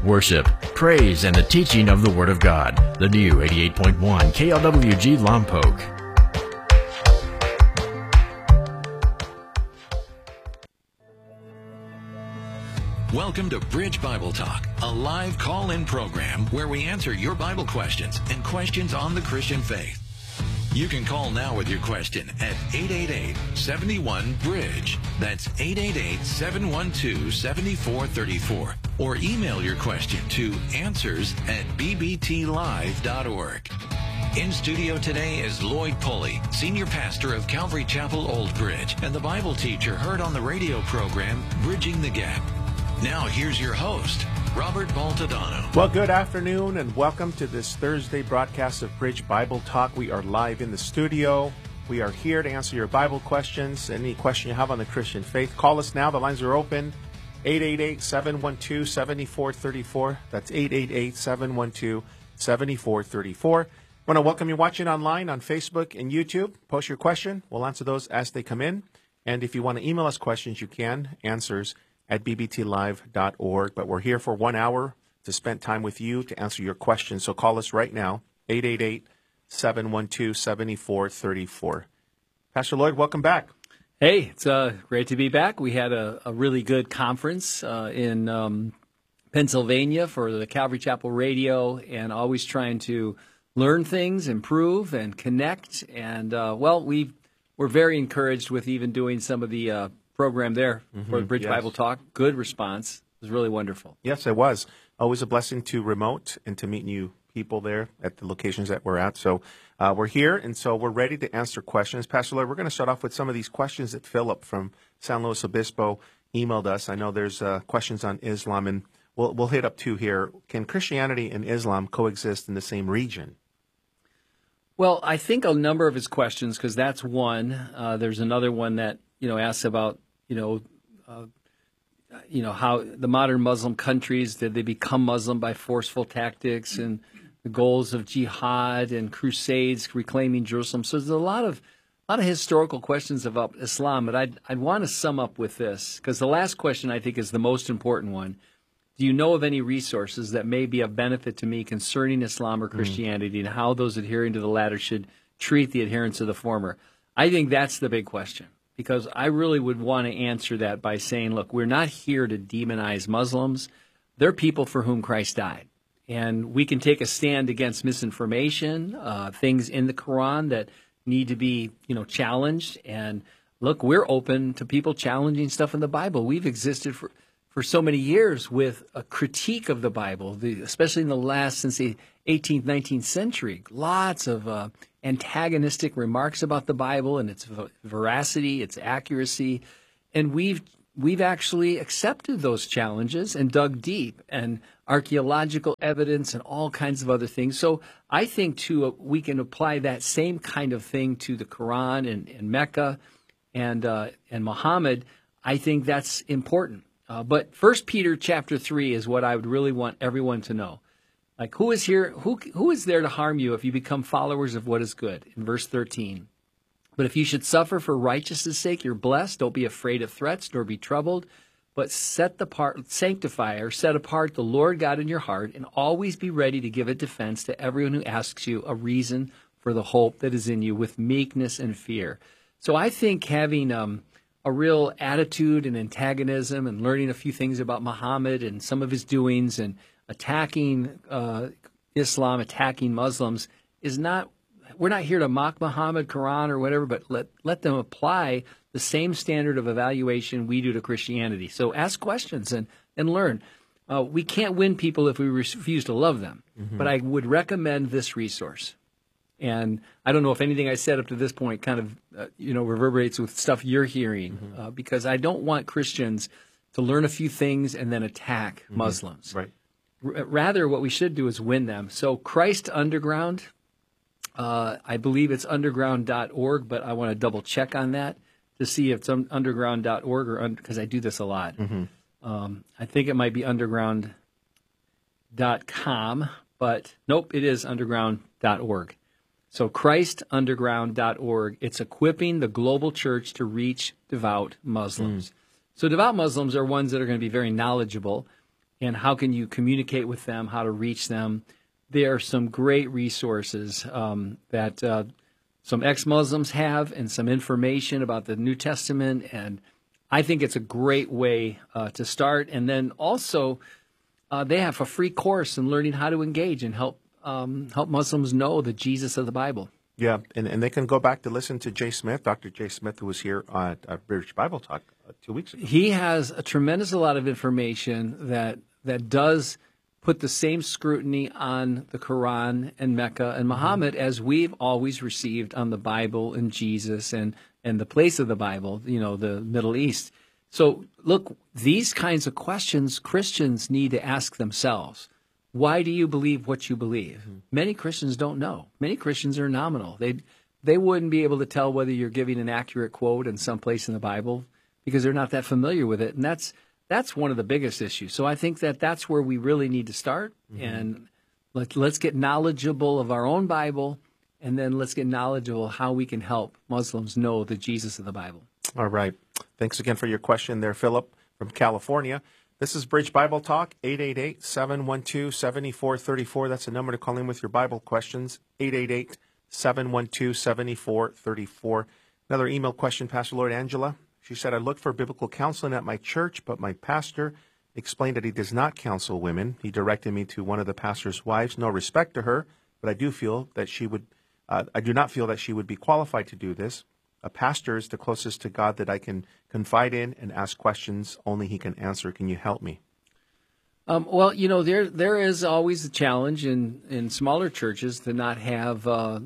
worship, praise, and the teaching of the Word of God. The new 88.1 KLWG Lompoc. Welcome to Bridge Bible Talk, a live call-in program where we answer your Bible questions and questions on the Christian faith. You can call now with your question at 888-71-BRIDGE. That's 888-712-7434. Or email your question to answers@bbtlive.org. In studio today is Lloyd Pulley, Senior Pastor of Calvary Chapel, Old Bridge, and the Bible teacher heard on the radio program Bridging the Gap. Now here's your host, Robert Baltadano. Well, good afternoon and welcome to this Thursday broadcast of Bridge Bible Talk. We are live in the studio. We are here to answer your Bible questions. Any question you have on the Christian faith, call us now. The lines are open. 888-712-7434. That's 888-712-7434. I want to welcome you watching online on Facebook and YouTube. Post your question. We'll answer those as they come in. And if you want to email us questions, you can. Answers@bbtlive.org. But we're here for 1 hour to spend time with you to answer your questions. So call us right now, 888-712-7434. Pastor Lloyd, welcome back. Hey, it's great to be back. We had a really good conference in Pennsylvania for the Calvary Chapel Radio, and always trying to learn things, improve, and connect. And, we're very encouraged with even doing some of the program there for the Bridge Bible Talk. Good response. It was really wonderful. Yes, it was. Always a blessing to remote and to meet new people there at the locations that we're at. So we're here, and so we're ready to answer questions. Pastor Lloyd, we're going to start off with some of these questions that Philip from San Luis Obispo emailed us. I know there's questions on Islam, and we'll hit up two here. Can Christianity and Islam coexist in the same region? Well, I think a number of his questions, because that's one. There's another one that asks about how the modern Muslim countries, did they become Muslim by forceful tactics, and the goals of jihad and crusades reclaiming Jerusalem. So there's a lot of historical questions about Islam, but I'd want to sum up with this, because the last question I think is the most important one. Do you know of any resources that may be of benefit to me concerning Islam or Christianity, and how those adhering to the latter should treat the adherents of the former? I think that's the big question, because I really would want to answer that by saying, look, we're not here to demonize Muslims. They're people for whom Christ died. And we can take a stand against misinformation, things in the Quran that need to be, challenged. And look, we're open to people challenging stuff in the Bible. We've existed for so many years with a critique of the Bible, especially since the 18th, 19th century. Lots of antagonistic remarks about the Bible and its veracity, its accuracy. And we've actually accepted those challenges and dug deep, and archaeological evidence and all kinds of other things. So I think, too, we can apply that same kind of thing to the Quran and Mecca and Muhammad. I think that's important. But 1 Peter chapter 3 is what I would really want everyone to know. Like, who is here? Who is there to harm you if you become followers of what is good? In verse 13. But if you should suffer for righteousness' sake, you're blessed. Don't be afraid of threats, nor be troubled. But set apart the Lord God in your heart, and always be ready to give a defense to everyone who asks you a reason for the hope that is in you, with meekness and fear. So I think having a real attitude and antagonism, and learning a few things about Muhammad and some of his doings, and attacking Islam, attacking Muslims, we're not here to mock Muhammad, Quran, or whatever, but let them apply the same standard of evaluation we do to Christianity. So ask questions and learn. We can't win people if we refuse to love them, but I would recommend this resource. And I don't know if anything I said up to this point kind of, reverberates with stuff you're hearing, because I don't want Christians to learn a few things and then attack Muslims. Right. Rather, what we should do is win them. So Christ Underground, I believe it's underground.org, but I want to double check on that to see if it's underground.org or because I do this a lot. I think it might be underground.com, but nope, it is underground.org. So christunderground.org, it's equipping the global church to reach devout Muslims. So devout Muslims are ones that are going to be very knowledgeable. and how can you communicate with them, how to reach them. There are some great resources that some ex-Muslims have, and some information about the New Testament, and I think it's a great way to start. And then also, they have a free course in learning how to engage and help Muslims know the Jesus of the Bible. Yeah, and they can go back to listen to Jay Smith, Dr. Jay Smith, who was here at British Bible Talk 2 weeks ago. He has a tremendous lot of information that does put the same scrutiny on the Quran and Mecca and Muhammad as we've always received on the Bible and Jesus and the place of the Bible, the Middle East. So look, these kinds of questions Christians need to ask themselves. Why do you believe what you believe? Mm-hmm. Many Christians don't know. Many Christians are nominal. They wouldn't be able to tell whether you're giving an accurate quote in some place in the Bible because they're not that familiar with it. And that's one of the biggest issues. So I think that's where we really need to start. Mm-hmm. And let's get knowledgeable of our own Bible, and then let's get knowledgeable how we can help Muslims know the Jesus of the Bible. All right. Thanks again for your question there, Philip from California. This is Bridge Bible Talk, 888-712-7434. That's the number to call in with your Bible questions, 888-712-7434. Another email question, Pastor Lloyd. Angela, she said, I looked for biblical counseling at my church, but my pastor explained that he does not counsel women. He directed me to one of the pastor's wives. No respect to her, but I do feel that I do not feel that she would be qualified to do this. A pastor is the closest to God that I can confide in and ask questions only he can answer. Can you help me? Well, there is always a challenge in smaller churches to not have a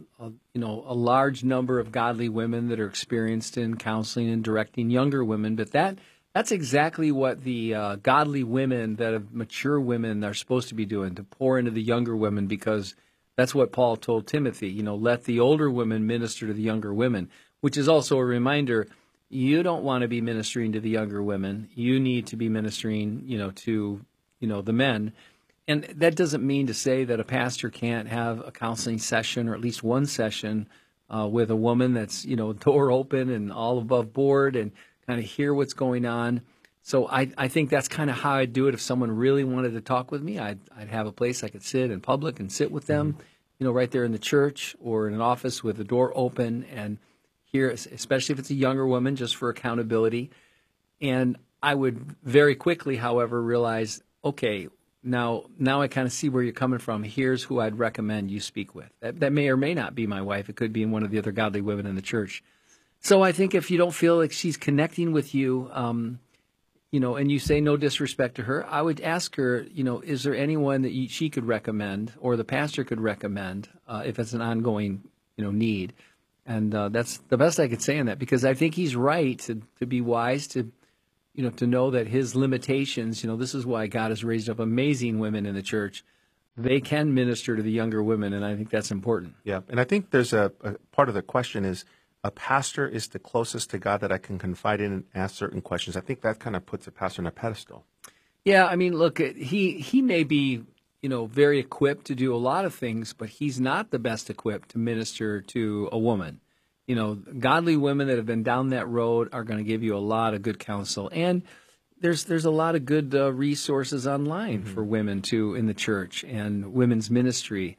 large number of godly women that are experienced in counseling and directing younger women. But that's exactly what the godly women that are mature women are supposed to be doing, to pour into the younger women, because that's what Paul told Timothy. Let the older women minister to the younger women, which is also a reminder. You don't want to be ministering to the younger women. You need to be ministering, to the men. And that doesn't mean to say that a pastor can't have a counseling session, or at least one session with a woman that's, door open and all above board, and kind of hear what's going on. So I think that's kind of how I'd do it. If someone really wanted to talk with me, I'd have a place I could sit in public and sit with them, right there in the church or in an office with the door open, and hear, especially if it's a younger woman, just for accountability. And I would very quickly, however, realize, okay, now I kind of see where you're coming from. Here's who I'd recommend you speak with. That may or may not be my wife. It could be one of the other godly women in the church. So I think if you don't feel like she's connecting with you, and you say no disrespect to her, I would ask her, is there anyone that she could recommend, or the pastor could recommend, if it's an ongoing, need. And that's the best I could say on that, because I think he's right to be wise, to know that his limitations, this is why God has raised up amazing women in the church. They can minister to the younger women, and I think that's important. Yeah, and I think there's a part of the question is, a pastor is the closest to God that I can confide in and ask certain questions. I think that kind of puts a pastor on a pedestal. Yeah, I mean, look, he may be, very equipped to do a lot of things, but he's not the best equipped to minister to a woman. Godly women that have been down that road are going to give you a lot of good counsel. And there's a lot of good resources online for women, too, in the church and women's ministry.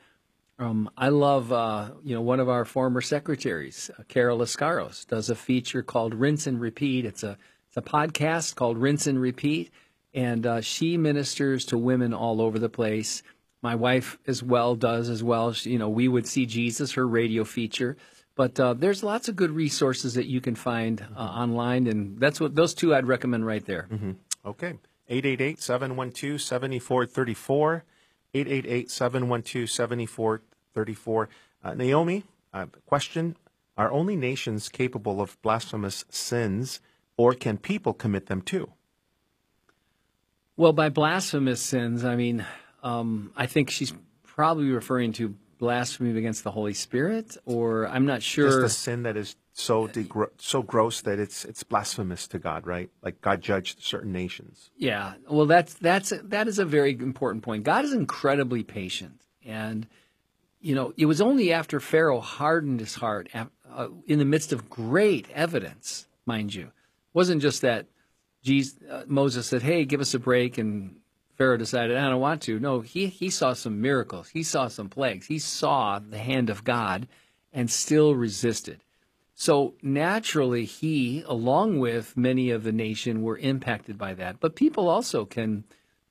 I love, one of our former secretaries, Carol Ascaros, does a feature called Rinse and Repeat. It's a podcast called Rinse and Repeat, and she ministers to women all over the place. My wife does as well. We Would See Jesus, her radio feature. But there's lots of good resources that you can find online, and those two I'd recommend right there. Mm-hmm. Okay. 888-712-7434. 888-712-7434. Naomi, question, are only nations capable of blasphemous sins, or can people commit them too? Well, by blasphemous sins, I mean, I think she's probably referring to blasphemy against the Holy Spirit, or I'm not sure. Just a sin that is so gross that it's blasphemous to God, right? Like God judged certain nations. Yeah, well, that is a very important point. God is incredibly patient, and it was only after Pharaoh hardened his heart, in the midst of great evidence, mind you, it wasn't just that Moses said, "Hey, give us a break," and Pharaoh decided, I don't want to. No, he saw some miracles. He saw some plagues. He saw the hand of God and still resisted. So naturally, he, along with many of the nation, were impacted by that. But people also can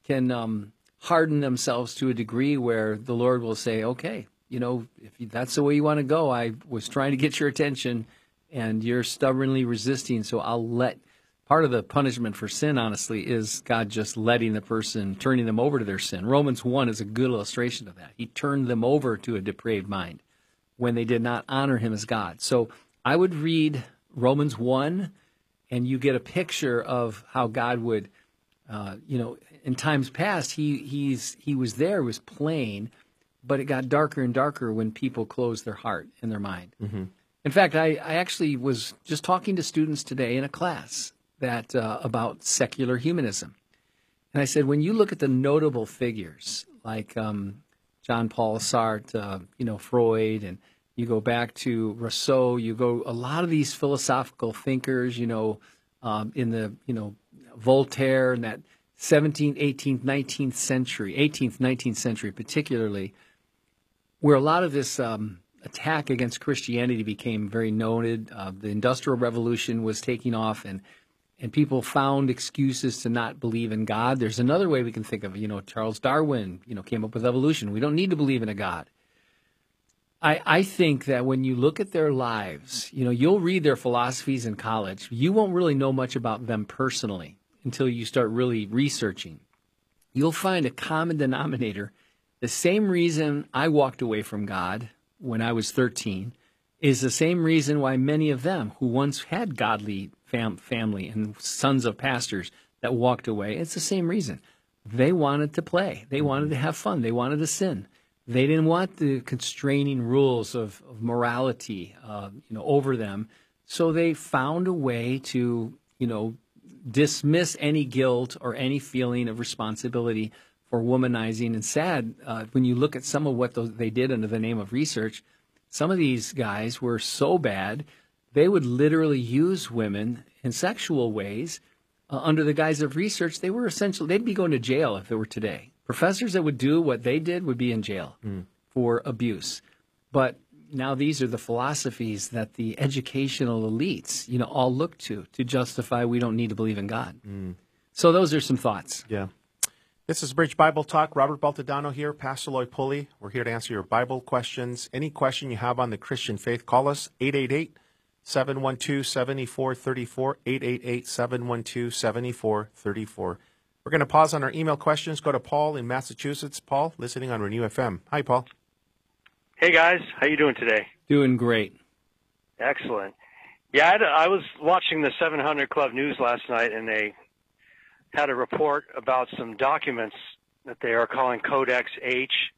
harden themselves to a degree where the Lord will say, okay, if that's the way you want to go, I was trying to get your attention, and you're stubbornly resisting, so I'll let. Part of the punishment for sin, honestly, is God just letting the person, turning them over to their sin. Romans 1 is a good illustration of that. He turned them over to a depraved mind when they did not honor him as God. So I would read Romans 1, and you get a picture of how God would, in times past, he was there, it was plain, but it got darker and darker when people closed their heart and their mind. Mm-hmm. In fact, I actually was just talking to students today in a class that about secular humanism. And I said, when you look at the notable figures like John Paul Sartre, Freud, and you go back to Rousseau, a lot of these philosophical thinkers, in the, Voltaire and that 17th, 18th, 19th century, 18th, 19th century particularly, where a lot of this attack against Christianity became very noted. The Industrial Revolution was taking off, and people found excuses to not believe in God. There's another way we can think of it. Charles Darwin, came up with evolution. We don't need to believe in a God. I think that when you look at their lives, you'll read their philosophies in college. You won't really know much about them personally until you start really researching. You'll find a common denominator. The same reason I walked away from God when I was 13 is the same reason why many of them who once had godly family and sons of pastors that walked away, it's the same reason. They wanted to play. They wanted to have fun. They wanted to sin. They didn't want the constraining rules of morality, over them. So they found a way to, dismiss any guilt or any feeling of responsibility for womanizing. And sad, when you look at some of what they did under the name of research, some of these guys were so bad, they would literally use women in sexual ways under the guise of research. They were they'd be going to jail if it were today. Professors that would do what they did would be in jail for abuse. But now these are the philosophies that the educational elites, all look to justify we don't need to believe in God. So those are some thoughts. Yeah. This is Bridge Bible Talk. Robert Baltadano here, Pastor Lloyd Pulley. We're here to answer your Bible questions. Any question you have on the Christian faith, call us, 888-712-7434, 888-712-7434. We're going to pause on our email questions. Go to Paul in Massachusetts. Paul, listening on Renew FM. Hi, Paul. Hey, guys. How you doing today? Doing great. Excellent. Yeah, I was watching the 700 Club News last night, and they had a report about some documents that they are calling Codex H,